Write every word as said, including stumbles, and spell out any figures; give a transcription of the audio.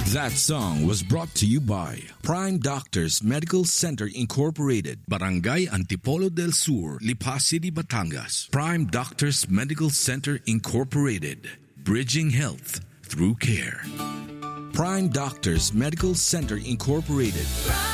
That song was brought to you by Prime Doctors Medical Center Incorporated, Barangay Antipolo del Sur, Lipa City, Batangas. Prime Doctors Medical Center Incorporated, bridging health through care. Prime Doctors Medical Center Incorporated.